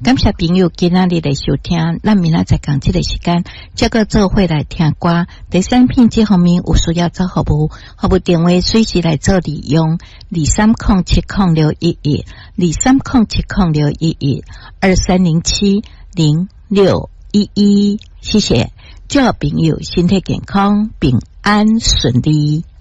感谢朋友今仔日来收听，咱明仔载讲这个时间，这个做伙来听歌。第三片这方面有需要做服务电话随时来做利用，2307061123070611，谢谢。祝朋友身体健康，平安顺利。